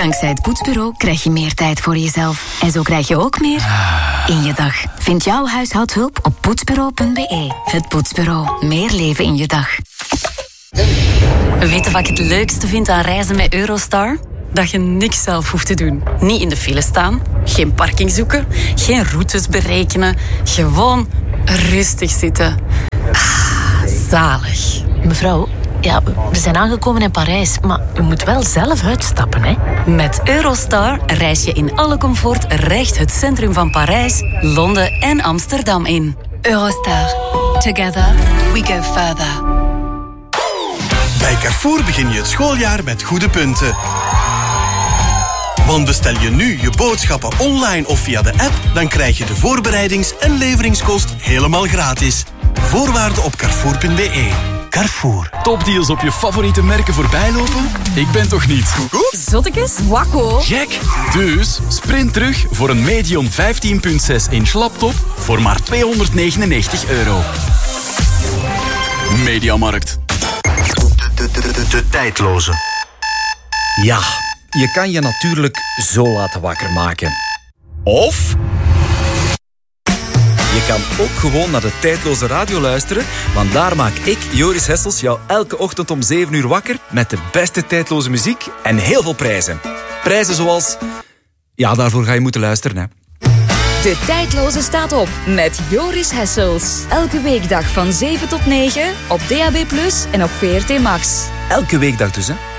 Dankzij het Poetsbureau krijg je meer tijd voor jezelf. En zo krijg je ook meer in je dag. Vind jouw huishoudhulp op poetsbureau.be. Het Poetsbureau. Meer leven in je dag. Weet je wat ik het leukste vind aan reizen met Eurostar? Dat je niks zelf hoeft te doen. Niet in de file staan, geen parking zoeken, geen routes berekenen. Gewoon rustig zitten. Zalig. Mevrouw, ja, we zijn aangekomen in Parijs, maar u moet wel zelf uitstappen, hè? Met Eurostar reis je in alle comfort recht het centrum van Parijs, Londen en Amsterdam in. Eurostar. Together we go further. Bij Carrefour begin je het schooljaar met goede punten. Want bestel je nu je boodschappen online of via de app, dan krijg je de voorbereidings- en leveringskost helemaal gratis. Voorwaarden op carrefour.be. Carrefour. Topdeals op je favoriete merken voorbijlopen? Ik ben toch niet? Zottekes? Wakko. Jack. Dus sprint terug voor een Medion 15.6 inch laptop voor maar €299. Mediamarkt. De tijdloze. Ja, je kan je natuurlijk zo laten wakker maken. Of je kan ook gewoon naar de tijdloze radio luisteren, want daar maak ik, Joris Hessels, jou elke ochtend om 7 uur wakker met de beste tijdloze muziek en heel veel prijzen. Prijzen zoals... Ja, daarvoor ga je moeten luisteren, hè. De tijdloze staat op met Joris Hessels. Elke weekdag van 7 tot 9 op DAB+ en op VRT Max. Elke weekdag dus, hè.